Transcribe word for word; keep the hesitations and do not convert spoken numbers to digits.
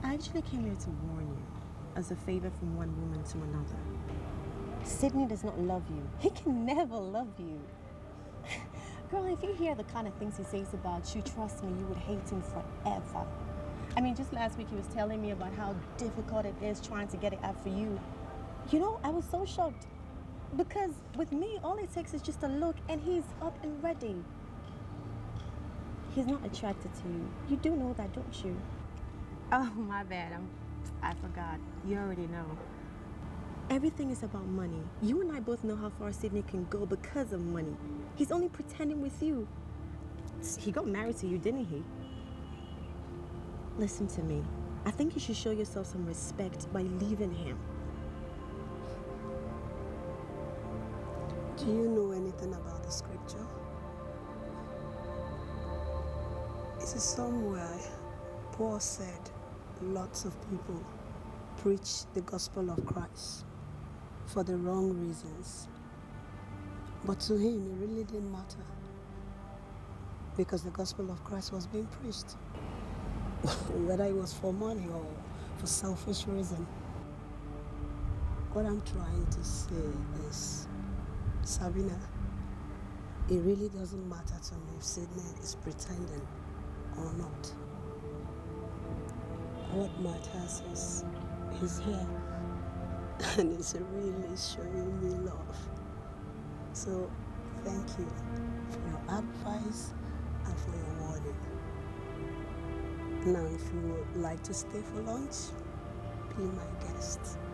I actually came here to warn you, as a favor from one woman to another. Sydney does not love you. He can never love you. Girl, if you hear the kind of things he says about you, trust me, you would hate him forever. I mean, just last week he was telling me about how difficult it is trying to get it out for you. You know, I was so shocked. Because with me, all it takes is just a look and he's up and ready. He's not attracted to you. You do know that, don't you? Oh, my bad. I'm, I forgot. You already know. Everything is about money. You and I both know how far Sydney can go because of money. He's only pretending with you. He got married to you, didn't he? Listen to me. I think you should show yourself some respect by leaving him. Do you know anything about the scripture? It is somewhere Paul said lots of people preach the gospel of Christ for the wrong reasons. But to him, it really didn't matter because the gospel of Christ was being preached. Whether it was for money or for selfish reason. What I'm trying to say is, Sabina, it really doesn't matter to me if Sydney is pretending or not. What matters is he's here and he's really showing me love. So thank you for your advice and for your warning. Now if you would like to stay for lunch, be my guest.